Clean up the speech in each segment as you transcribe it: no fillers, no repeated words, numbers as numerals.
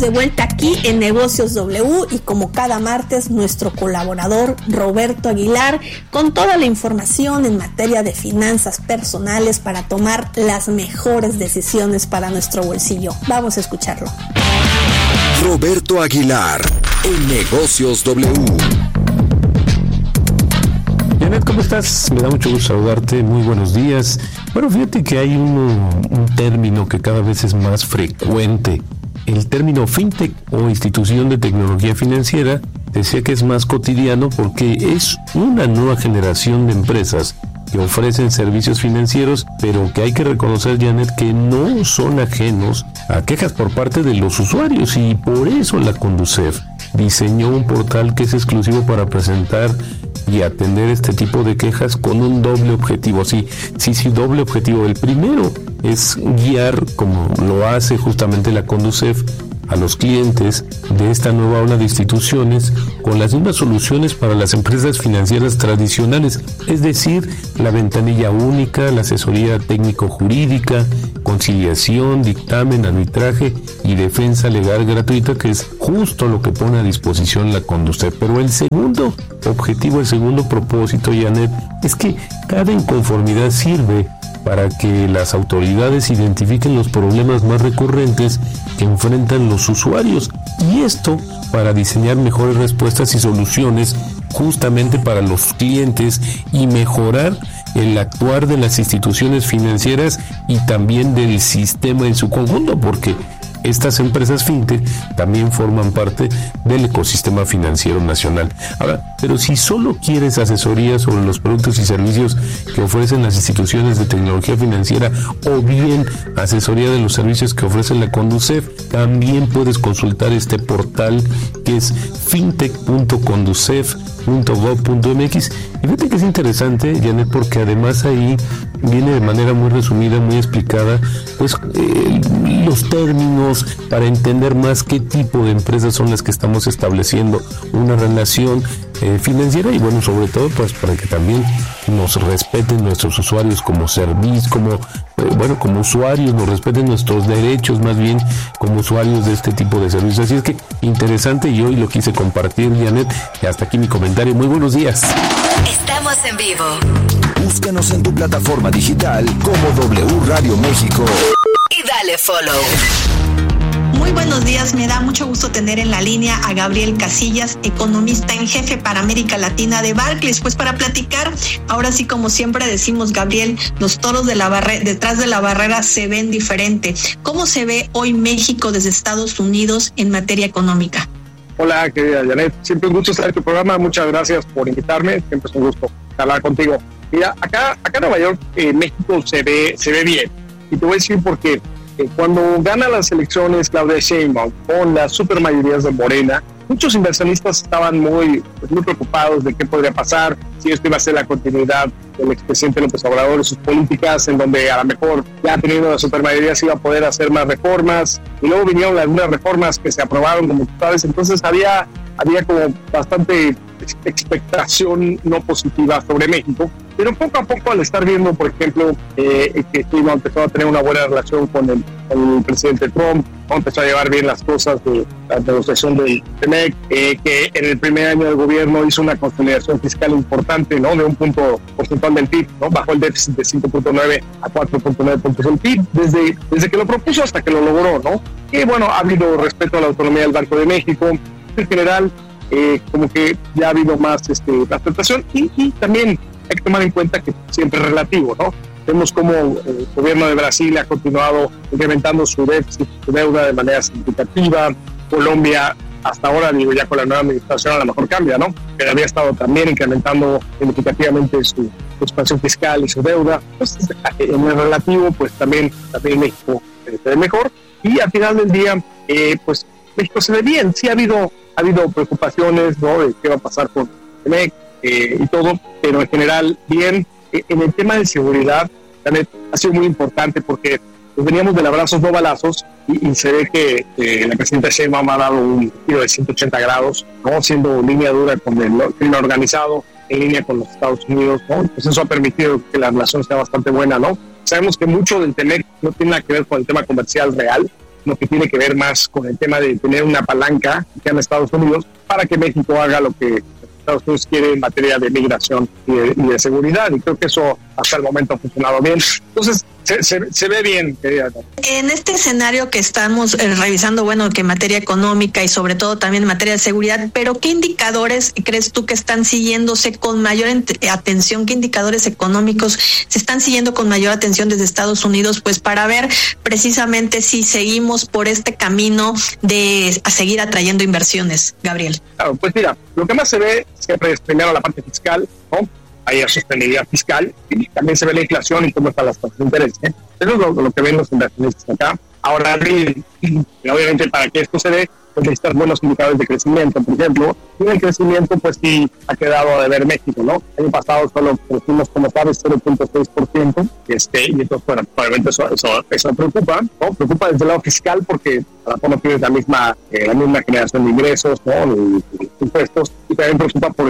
de vuelta aquí en Negocios W y como cada martes nuestro colaborador Roberto Aguilar con toda la información en materia de finanzas personales para tomar las mejores decisiones para nuestro bolsillo. Vamos a escucharlo. Roberto Aguilar en Negocios W. Janet, ¿cómo estás? Me da mucho gusto saludarte, muy buenos días. Bueno, fíjate que hay un término que cada vez es más frecuente. El término fintech o institución de tecnología financiera decía que es más cotidiano porque es una nueva generación de empresas que ofrecen servicios financieros, pero que hay que reconocer, Janet, que no son ajenos a quejas por parte de los usuarios y por eso la Conducef diseñó un portal que es exclusivo para presentar y atender este tipo de quejas con un doble objetivo. Sí, doble objetivo. El primero es guiar, como lo hace justamente la Conducef, a los clientes de esta nueva ola de instituciones con las mismas soluciones para las empresas financieras tradicionales, es decir, la ventanilla única, la asesoría técnico-jurídica, conciliación, dictamen, arbitraje y defensa legal gratuita, que es justo lo que pone a disposición la Conducef. Pero el segundo objetivo, el segundo propósito, Janet, es que cada inconformidad sirve para que las autoridades identifiquen los problemas más recurrentes que enfrentan los usuarios, y esto para diseñar mejores respuestas y soluciones justamente para los clientes y mejorar el actuar de las instituciones financieras y también del sistema en su conjunto, porque estas empresas fintech también forman parte del ecosistema financiero nacional. Ahora, pero si solo quieres asesoría sobre los productos y servicios que ofrecen las instituciones de tecnología financiera o bien asesoría de los servicios que ofrece la Conducef, también puedes consultar este portal que es fintech.conducef.gov.mx. Y fíjate que es interesante, Janet, porque además ahí viene de manera muy resumida, muy explicada, pues los términos para entender más qué tipo de empresas son las que estamos estableciendo una relación financiera, y bueno, sobre todo pues para que también nos respeten nuestros usuarios como servicio, como usuarios, nos respeten nuestros derechos más bien como usuarios de este tipo de servicios. Así es que interesante, y hoy lo quise compartir, Janet, y hasta aquí mi comentario. Muy buenos días. Estamos en vivo. Búscanos en tu plataforma digital como W Radio México Y dale follow. Muy buenos días, me da mucho gusto tener en la línea a Gabriel Casillas, economista en jefe para América Latina de Barclays, pues para platicar, ahora sí como siempre decimos, Gabriel, los toros de detrás de la barrera se ven diferente. ¿Cómo se ve hoy México desde Estados Unidos en materia económica? Hola, querida Janet, siempre un gusto estar en tu programa, muchas gracias por invitarme, siempre es un gusto hablar contigo. Mira, acá en Nueva York, México se ve bien, y te voy a decir por qué. Cuando gana las elecciones Claudia Sheinbaum con las supermayorías de Morena, muchos inversionistas estaban muy preocupados de qué podría pasar, si esto iba a ser la continuidad del expresidente López Obrador y sus políticas, en donde a lo mejor ya teniendo la supermayoría se iba a poder hacer más reformas, y luego vinieron algunas reformas que se aprobaron, como tú sabes, entonces había como bastante expectación no positiva sobre México, pero poco a poco, al estar viendo, por ejemplo, que China empezó a tener una buena relación con el presidente Trump, empezó a llevar bien las cosas de la negociación del TEMEC, que en el primer año del gobierno hizo una consolidación fiscal importante, ¿no?, de un punto porcentual del PIB, ¿no?, bajó el déficit de 5.9 a 4.9 puntos del PIB, desde que lo propuso hasta que lo logró, ¿no? Y bueno, ha habido respeto a la autonomía del Banco de México, en general, como que ya ha habido más aceptación, y también hay que tomar en cuenta que siempre es relativo, ¿no? Vemos cómo el gobierno de Brasil ha continuado incrementando su déficit, su deuda de manera significativa. Colombia, hasta ahora, digo, ya con la nueva administración a lo mejor cambia, ¿no? Pero había estado también incrementando significativamente su expansión fiscal y su deuda. Entonces, en el relativo, pues también México se ve mejor. Y al final del día, pues México se ve bien. Sí ha habido preocupaciones, ¿no?, de qué va a pasar con TEMEC y todo, pero en general bien. En el tema de seguridad, Janet, ha sido muy importante porque pues, veníamos del abrazos no balazos, y se ve que la presidenta Sheinbaum ha dado un giro de 180 grados, ¿no?, siendo línea dura con el crimen organizado, en línea con los Estados Unidos, ¿no? Pues eso ha permitido que la relación sea bastante buena, ¿no? Sabemos que mucho del TEMEC no tiene nada que ver con el tema comercial real, lo que tiene que ver más con el tema de tener una palanca que en Estados Unidos para que México haga lo que Estados Unidos quiere en materia de migración y de seguridad, y creo que eso hasta el momento ha funcionado bien. Entonces se ve bien. En este escenario que estamos revisando, bueno, que en materia económica y sobre todo también en materia de seguridad, pero ¿qué indicadores crees tú que están siguiéndose con mayor atención? ¿Qué indicadores económicos se están siguiendo con mayor atención desde Estados Unidos? Pues para ver precisamente si seguimos por este camino de a seguir atrayendo inversiones, Gabriel. Claro, pues mira, lo que más se ve siempre es primero la parte fiscal, ¿no? Hay sostenibilidad fiscal y también se ve la inflación y cómo están las tasas de interés. Eso es lo que ven los inversionistas acá. Ahora, obviamente, para que esto se dé, pues necesitas buenos indicadores de crecimiento, por ejemplo. Y el crecimiento, pues sí, ha quedado a deber México, ¿no? El año pasado solo crecimos, como sabes, 0.6%, y entonces, bueno, probablemente eso preocupa, ¿no? Preocupa desde el lado fiscal porque a lo mejor no tienes la misma generación de ingresos, ¿no? Los impuestos, y también preocupa por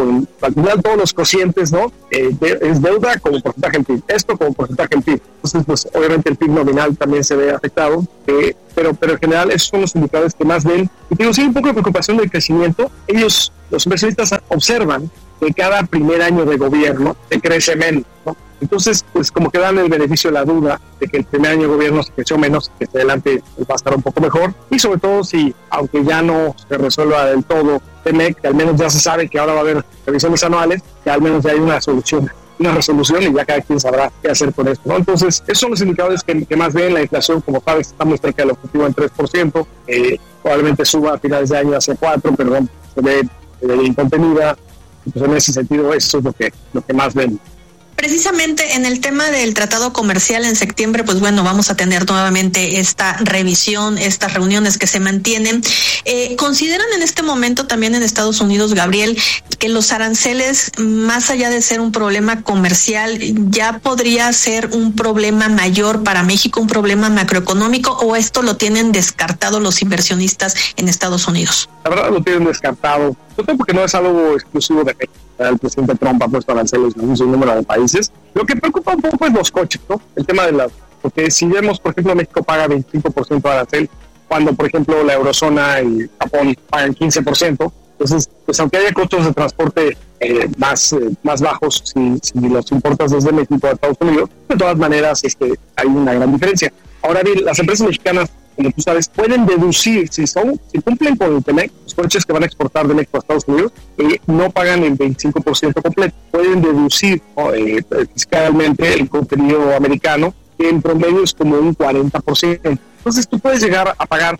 al final todos los cocientes, ¿no? Es deuda como porcentaje del PIB, esto como porcentaje del PIB. Entonces, pues obviamente el PIB nominal también se ve afectado, pero en general esos son los indicadores que más ven. Y tengo sí un poco de preocupación del crecimiento. Ellos, los inversionistas, observan que cada primer año de gobierno se crece menos, ¿no? Entonces, pues como que dan el beneficio de la duda de que el primer año de gobierno se creció menos, que adelante va a estar un poco mejor, y sobre todo si, aunque ya no se resuelva del todo TEMEC, que al menos ya se sabe que ahora va a haber revisiones anuales, que al menos ya hay una resolución y ya cada quien sabrá qué hacer con esto, ¿no? Entonces, esos son los indicadores que más ven. La inflación, como sabes, está muy cerca del objetivo en 3%, probablemente suba a finales de año hacia 4%, pero bueno, se ve incontenida. Pues en ese sentido, eso es lo que más ven. Precisamente en el tema del tratado comercial en septiembre, pues bueno, vamos a tener nuevamente esta revisión, estas reuniones que se mantienen. ¿Consideran en este momento también en Estados Unidos, Gabriel, que los aranceles, más allá de ser un problema comercial, ya podría ser un problema mayor para México, un problema macroeconómico, o esto lo tienen descartado los inversionistas en Estados Unidos? La verdad lo tienen descartado, porque no es algo exclusivo de México. El presidente Trump ha puesto aranceles en un sinnúmero de países. Lo que preocupa un poco es los coches, ¿no? El tema de porque si vemos, por ejemplo, México paga 25% de arancel, cuando, por ejemplo, la eurozona y Japón pagan 15%. Entonces, pues aunque haya costos de transporte más bajos si los importas desde México a Estados Unidos, de todas maneras hay una gran diferencia. Ahora bien, las empresas mexicanas, como tú sabes, pueden deducir, si cumplen con el TEMEC, los coches que van a exportar de México a Estados Unidos, no pagan el 25% completo. Pueden deducir fiscalmente el contenido americano, que en promedio es como un 40%. Entonces tú puedes llegar a pagar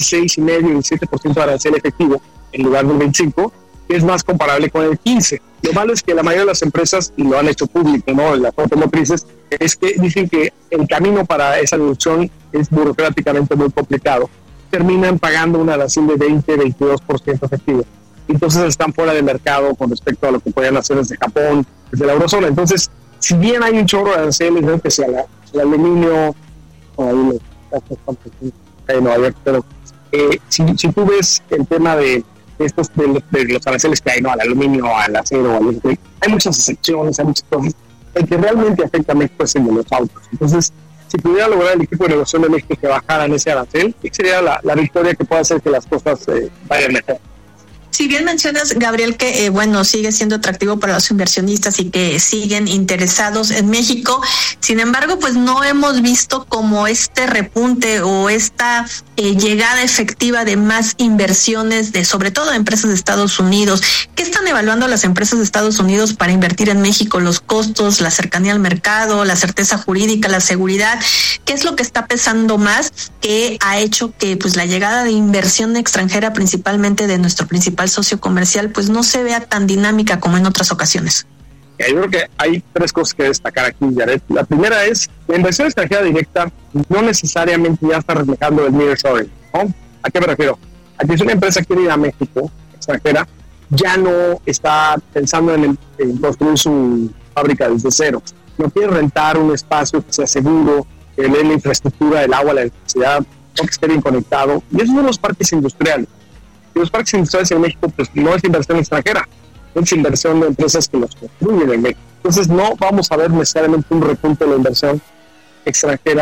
16,5%, 17% de arancel efectivo en lugar del 25%, que es más comparable con el 15%. Lo malo es que la mayoría de las empresas, y lo han hecho público, ¿no? Las automotrices, es que dicen que el camino para esa deducción es burocráticamente muy complicado. Terminan pagando un arancel de 20-22% efectivo. Entonces están fuera de mercado con respecto a lo que podían hacer desde Japón, desde la eurozona. Entonces, si bien hay un chorro de aranceles, ¿no? Que sea el aluminio, pero si tú ves el tema de los aranceles que hay, ¿no? Al aluminio, al acero, hay muchas excepciones, hay muchas cosas. El que realmente afecta a México es el de los autos. Entonces, si pudiera lograr el equipo de negociación de México que bajaran ese arancel, sería la victoria que puede hacer que las cosas vayan mejor. Si bien mencionas, Gabriel, que sigue siendo atractivo para los inversionistas y que siguen interesados en México, sin embargo, pues no hemos visto como este repunte o esta llegada efectiva de más inversiones, sobre todo de empresas de Estados Unidos. ¿Qué están evaluando las empresas de Estados Unidos para invertir en México? Los costos, la cercanía al mercado, la certeza jurídica, la seguridad. ¿Qué es lo que está pesando más que ha hecho que pues la llegada de inversión extranjera, principalmente de nuestro principal socio comercial, pues no se vea tan dinámica como en otras ocasiones? Yo creo que hay tres cosas que destacar aquí, Jared. La primera es la inversión extranjera directa no necesariamente ya está reflejando el nearshoring, ¿no? ¿A qué me refiero? A que si una empresa quiere ir a México, extranjera, ya no está pensando en construir su fábrica desde cero. No quiere rentar un espacio que sea seguro, que le dé la infraestructura, el agua, la electricidad, que esté bien conectado. Y esos son los parques industriales. Y los parques industriales en México, pues no es inversión extranjera, es inversión de empresas que los construyen en México. Entonces no vamos a ver necesariamente un repunte de la inversión extranjera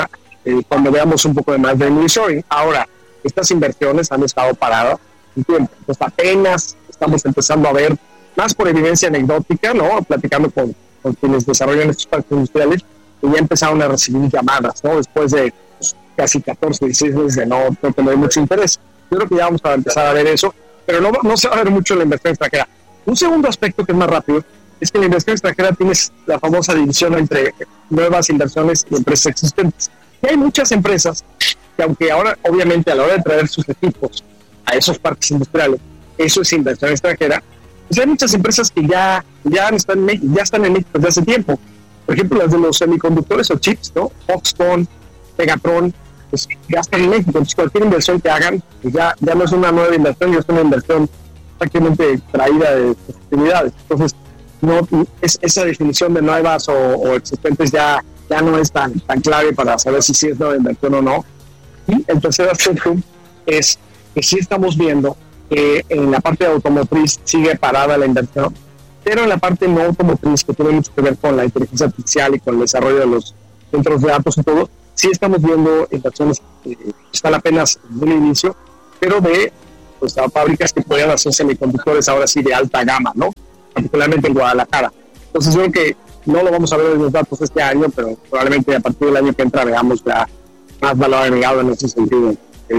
cuando veamos un poco de más de nearshoring. Ahora, estas inversiones han estado paradas un tiempo, entonces apenas estamos empezando a ver, más por evidencia anecdótica, ¿no? Platicando con quienes desarrollan estos parques industriales, y ya empezaron a recibir llamadas, ¿no? Después de casi 14, 16 meses de no tener mucho interés. Yo creo que ya vamos a empezar a ver eso, pero no se va a ver mucho en la inversión extranjera. Un segundo aspecto que es más rápido es que en la inversión extranjera tienes la famosa división entre nuevas inversiones y empresas existentes. Y hay muchas empresas que, aunque ahora, obviamente, a la hora de traer sus equipos a esos parques industriales, eso es inversión extranjera, pues hay muchas empresas que ya están en México desde hace tiempo. Por ejemplo, las de los semiconductores o chips, ¿no? Foxconn, Pegatron, pues ya están en México. Entonces, cualquier inversión que hagan, pues ya no es una nueva inversión, ya es una inversión prácticamente traída de sus actividades. Entonces, no es esa definición de nuevas o existentes ya no es tan clave para saber si es nueva inversión o no. Y el tercer aspecto es que sí estamos viendo que en la parte de automotriz sigue parada la inversión, pero en la parte no automotriz, que tiene mucho que ver con la inteligencia artificial y con el desarrollo de los centros de datos y todo, sí estamos viendo inversiones que están apenas en el inicio, pero de fábricas que podrían hacer semiconductores ahora sí de alta gama, ¿no? Particularmente en Guadalajara. Entonces yo creo que no lo vamos a ver en los datos este año, pero probablemente a partir del año que entra veamos ya más valor agregado en ese sentido.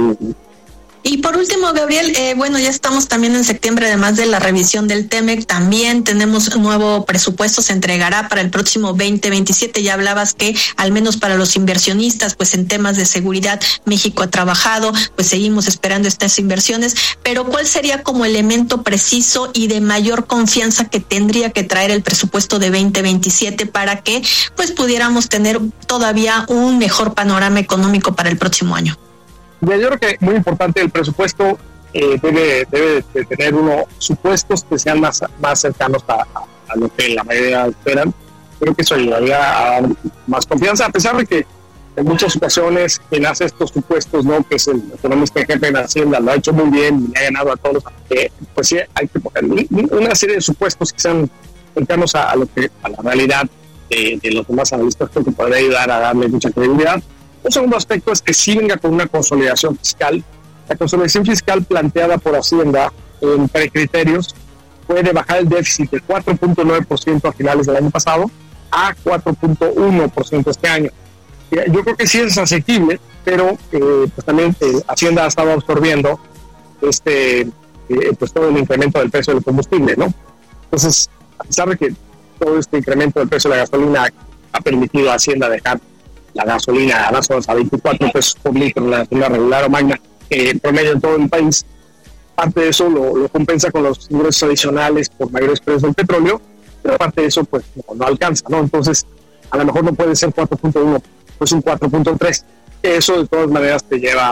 Y por último, Gabriel, ya estamos también en septiembre, además de la revisión del TEMEC, también tenemos un nuevo presupuesto, se entregará para el próximo 2027. Ya hablabas que al menos para los inversionistas, pues en temas de seguridad, México ha trabajado, pues seguimos esperando estas inversiones, pero ¿cuál sería como elemento preciso y de mayor confianza que tendría que traer el presupuesto de 2027 para que pues pudiéramos tener todavía un mejor panorama económico para el próximo año? Yo creo que muy importante el presupuesto debe de tener supuestos que sean más cercanos a lo que la mayoría esperan. Creo que eso ayudaría a dar más confianza, a pesar de que en muchas ocasiones quien hace estos supuestos, ¿no? Que es el economista jefe de Hacienda, lo ha hecho muy bien y le ha ganado a todos. Pues sí, hay que poner una serie de supuestos que sean cercanos a la realidad de los demás analistas, creo que podría ayudar a darle mucha credibilidad. Un segundo aspecto es que sí venga con una consolidación fiscal. La consolidación fiscal planteada por Hacienda en precriterios puede bajar el déficit de 4.9% a finales del año pasado a 4.1% este año. Yo creo que sí es asequible, pero pues también Hacienda ha estado absorbiendo pues todo el incremento del precio del combustible, ¿no? Entonces, a pesar de que todo este incremento del precio de la gasolina ha permitido a Hacienda dejar la gasolina a 24 pesos por litro, la gasolina regular o magna, promedio en todo el país, parte de eso lo compensa con los ingresos adicionales por mayores precios del petróleo, pero aparte de eso pues no alcanza, ¿no? Entonces, a lo mejor no puede ser 4.1, pues un 4.3. Eso de todas maneras te lleva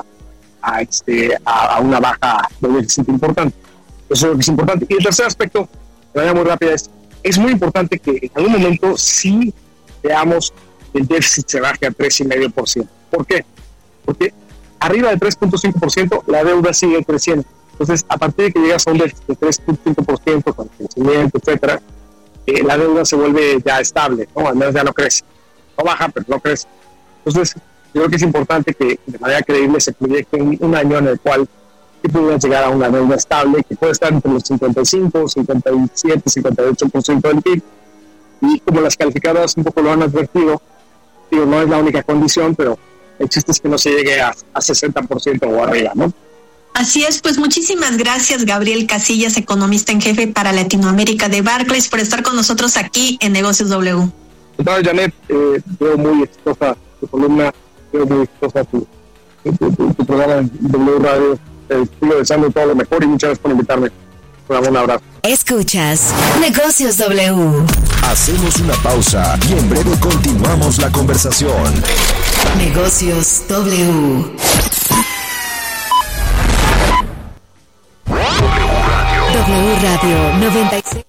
a una baja de déficit importante. Eso es importante. Y el tercer aspecto, de manera muy rápida, es muy importante que en algún momento sí veamos el déficit se baje a 3,5%. ¿Por qué? Porque arriba del 3.5% la deuda sigue creciendo. Entonces, a partir de que llegas a un déficit de 3.5% con crecimiento, etcétera, la deuda se vuelve ya estable, ¿no? Al menos ya no crece. No baja, pero no crece. Entonces, yo creo que es importante que de manera creíble se proyecte un año en el cual sí pudiera llegar a una deuda estable que puede estar entre los 55, 57, 58% del PIB. Y como las calificadoras un poco lo han advertido, no es la única condición, pero el chiste es que no se llegue a 60% o arriba, ¿no? Así es, pues muchísimas gracias, Gabriel Casillas, economista en jefe para Latinoamérica de Barclays, por estar con nosotros aquí en Negocios W. Entonces, Janet, veo muy exitosa tu columna, veo muy exitosa tu programa en W Radio. Estoy deseando todo lo mejor y muchas gracias por invitarme. Un abrazo. Escuchas Negocios W. Hacemos una pausa y en breve continuamos la conversación. Negocios W. W Radio 96.